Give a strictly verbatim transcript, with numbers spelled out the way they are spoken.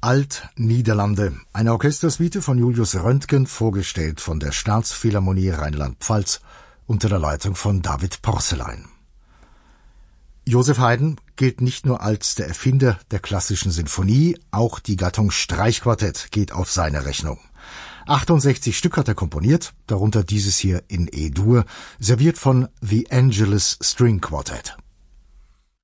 Alt-Niederlande, eine Orchestersuite von Julius Röntgen, vorgestellt von der Staatsphilharmonie Rheinland-Pfalz unter der Leitung von David Porcelein. Joseph Haydn gilt nicht nur als der Erfinder der klassischen Sinfonie, auch die Gattung Streichquartett geht auf seine Rechnung. achtundsechzig Stück hat er komponiert, darunter dieses hier in E-Dur, serviert von The Angelus String Quartet.